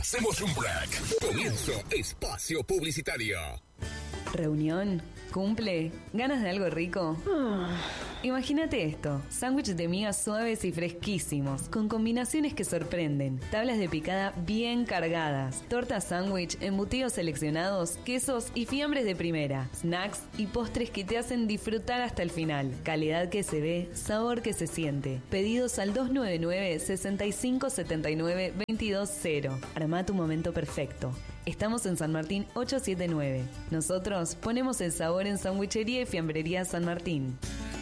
Hacemos un break. Comienzo espacio publicitario. ¿Reunión? ¿Cumple? ¿Ganas de algo rico? Imagínate esto, sándwiches de migas suaves y fresquísimos, con combinaciones que sorprenden, tablas de picada bien cargadas, tortas sándwich, embutidos seleccionados, quesos y fiambres de primera, snacks y postres que te hacen disfrutar hasta el final. Calidad que se ve, sabor que se siente. Pedidos al 299-6579-220. Armá tu momento perfecto. Estamos en San Martín 879. Nosotros ponemos el sabor en Sandwichería y Fiambrería San Martín.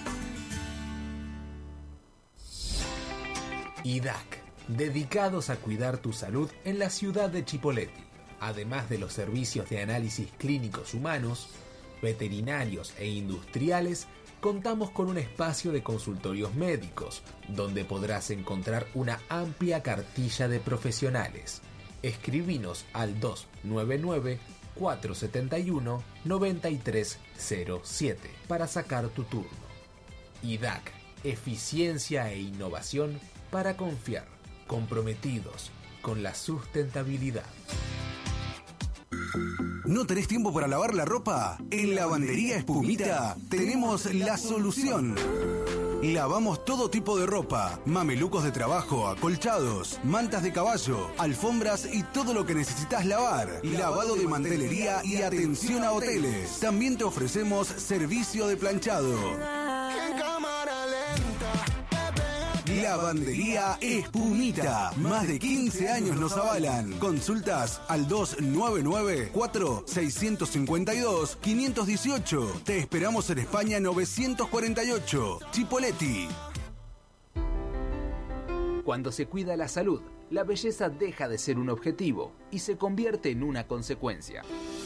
IDAC, dedicados a cuidar tu salud en la ciudad de Chipoleti. Además de los servicios de análisis clínicos humanos, veterinarios e industriales, contamos con un espacio de consultorios médicos, donde podrás encontrar una amplia cartilla de profesionales. Escribinos al 299-471-9307 para sacar tu turno. IDAC, eficiencia e innovación para confiar, comprometidos con la sustentabilidad. ¿No tenés tiempo para lavar la ropa? En Lavandería Espumita tenemos la solución. Lavamos todo tipo de ropa, mamelucos de trabajo, acolchados, mantas de caballo, alfombras y todo lo que necesitas lavar. Lavado de mantelería y atención a hoteles. También te ofrecemos servicio de planchado. Lavandería Espumita. Más de 15 años nos avalan. Consultas al 299-4652-518. Te esperamos en España 948. Chipoleti. Cuando se cuida la salud, la belleza deja de ser un objetivo y se convierte en una consecuencia.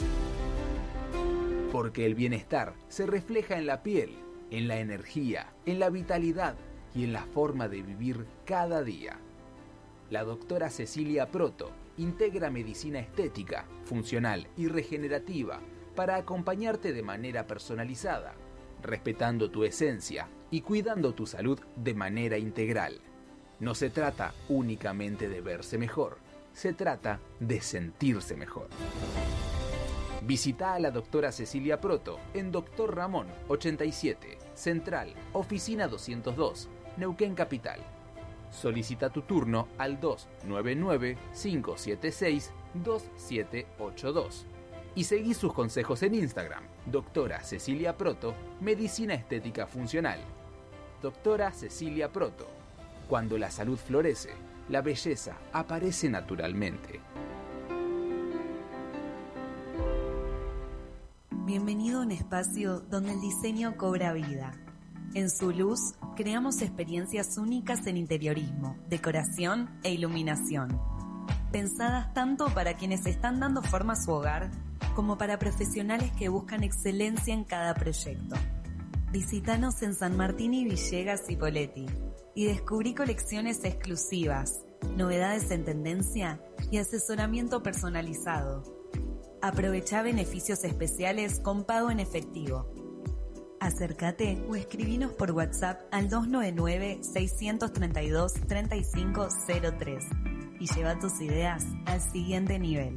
Porque el bienestar se refleja en la piel, en la energía, en la vitalidad y en la forma de vivir cada día. La doctora Cecilia Proto integra medicina estética, funcional y regenerativa para acompañarte de manera personalizada, respetando tu esencia y cuidando tu salud de manera integral. No se trata únicamente de verse mejor, se trata de sentirse mejor. Visita a la doctora Cecilia Proto en Dr. Ramón 87, Central, Oficina 202, Neuquén Capital. Solicita tu turno al 299-576-2782 y seguí sus consejos en Instagram. Doctora Cecilia Proto, Medicina Estética Funcional. Doctora Cecilia Proto. Cuando la salud florece, la belleza aparece naturalmente. Bienvenido a un espacio donde el diseño cobra vida. En su luz, creamos experiencias únicas en interiorismo, decoración e iluminación. Pensadas tanto para quienes están dando forma a su hogar, como para profesionales que buscan excelencia en cada proyecto. Visítanos en San Martín y Villegas y Poletti y descubrí colecciones exclusivas, novedades en tendencia y asesoramiento personalizado. Aprovechá beneficios especiales con pago en efectivo. Acércate o escribinos por WhatsApp al 299-632-3503 y lleva tus ideas al siguiente nivel.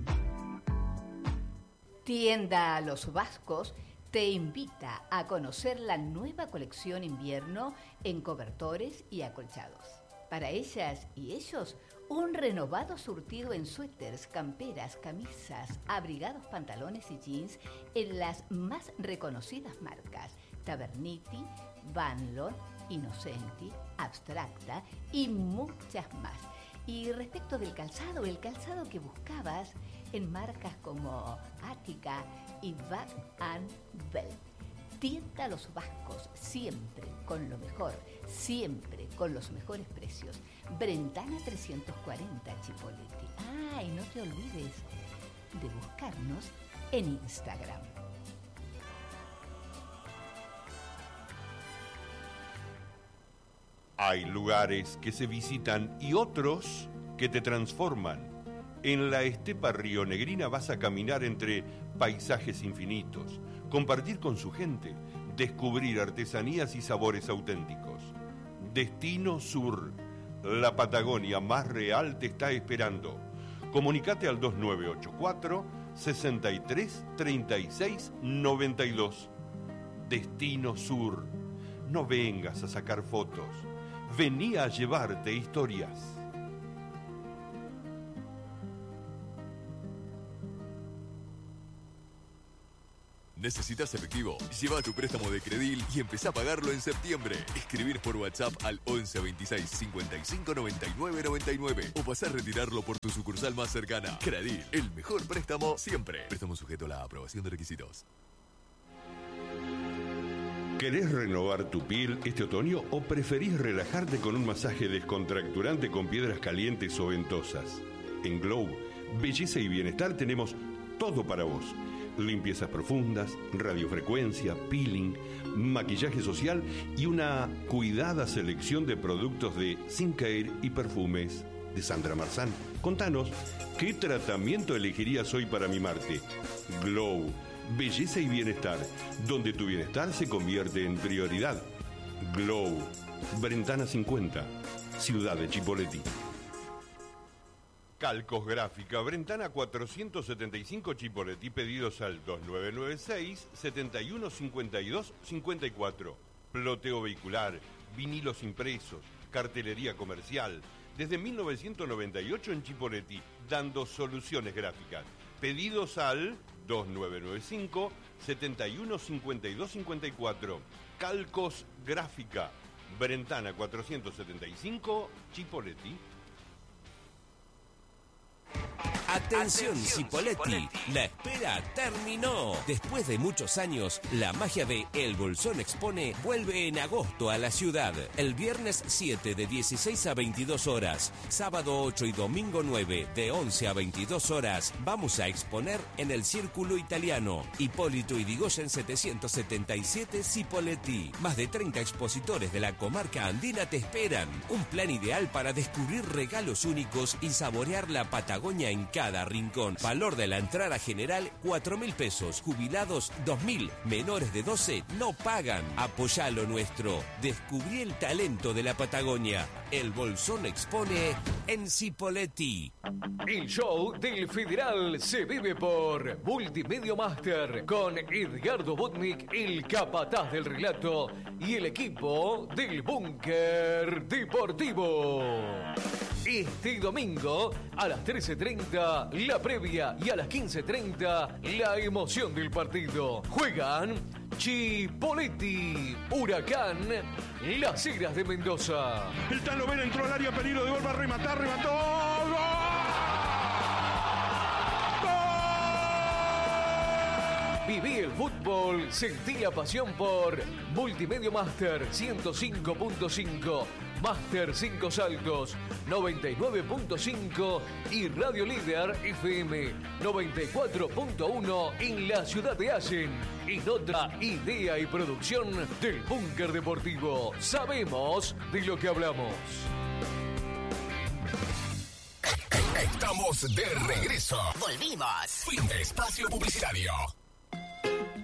Tienda Los Vascos te invita a conocer la nueva colección invierno en cobertores y acolchados. Para ellas y ellos, un renovado surtido en suéteres, camperas, camisas, abrigados, pantalones y jeans en las más reconocidas marcas Taverniti, Vanlord, Innocenti, Abstracta y muchas más. Y respecto del calzado, el calzado que buscabas en marcas como Ática y Back & Bell. Tienda Los Vascos, siempre con lo mejor, siempre con los mejores precios. Brentana 340 Chipoleti. Y no te olvides de buscarnos en Instagram. Hay lugares que se visitan y otros que te transforman. En la estepa rionegrina vas a caminar entre paisajes infinitos, compartir con su gente, descubrir artesanías y sabores auténticos. Destino Sur, la Patagonia más real te está esperando. Comunicate al 2984 63 36 92. Destino Sur. No vengas a sacar fotos. Vení a llevarte historias. ¿Necesitas efectivo? Lleva tu préstamo de Credil y empezá a pagarlo en septiembre. Escribir por WhatsApp al 11 26 55 99 99 o pasá a retirarlo por tu sucursal más cercana. Credil, el mejor préstamo siempre. Préstamo sujeto a la aprobación de requisitos. ¿Querés renovar tu piel este otoño o preferís relajarte con un masaje descontracturante con piedras calientes o ventosas? En Glow, Belleza y Bienestar tenemos todo para vos. Limpiezas profundas, radiofrecuencia, peeling, maquillaje social y una cuidada selección de productos de skincare y perfumes de Sandra Marzán. Contanos, ¿qué tratamiento elegirías hoy para mimarte? Glow, Belleza y Bienestar, donde tu bienestar se convierte en prioridad. Glow, Brentana 50, Ciudad de Chipoleti. Calcos Gráfica, Brentana 475 Chipoleti, pedidos al 2996 7152 54. Ploteo vehicular, vinilos impresos, cartelería comercial. Desde 1998 en Chipoleti, dando soluciones gráficas. Pedidos al 2995 7152 54. Calcos Gráfica, Brentana 475 Chipoleti. Atención Cipolletti, la espera terminó. Después de muchos años, la magia de El Bolsón Expone vuelve en agosto a la ciudad. El viernes 7 de 16 a 22 horas, sábado 8 y domingo 9 de 11 a 22 horas, vamos a exponer en el Círculo Italiano. Hipólito Yrigoyen 777 Cipolletti. Más de 30 expositores de la comarca andina te esperan. Un plan ideal para descubrir regalos únicos y saborear la Patagonia en cada rincón. Valor de la entrada general 4.000 pesos. Jubilados 2.000. Menores de 12 no pagan. Apoyá lo nuestro. Descubrí el talento de la Patagonia. El Bolsón Expone en Cipolletti. El show del Federal se vive por Multimedia Master con Edgardo Botnik, el capataz del relato y el equipo del Búnker Deportivo. Este domingo a las 13:30 la previa y a las 15:30 la emoción del partido. Juegan Chipolletti, Huracán, Las Heras de Mendoza. El Tan Lovera entró al área, peligro de gol, va a rematar, remató. ¡Gol! Viví el fútbol, sentí la pasión por Multimedia Master 105.5, Master 5 Saltos 99.5 y Radio Líder FM 94.1 en la ciudad de Allen. En otra idea y producción del Búnker Deportivo. Sabemos de lo que hablamos. Estamos de regreso. Volvimos. Fin de espacio publicitario.